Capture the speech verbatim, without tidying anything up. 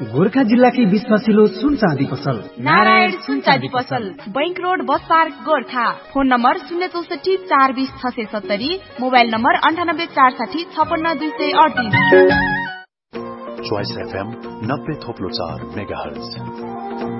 गोर्खा जिल्लाकै विश्वासिलो सुन चाँदी पसल नारायण सुन चाँदी पसल, bank road, bus park, Gorkha. Phone number शून्य चौसठी चार बीस छ सय सत्तरी, मोबाइल नम्बर अन्ठानब्बे चार साठी छपन्न दुई सय अडतिस। चोइस एफएम नब्बे थोप्लो चार मेगा हर्ज।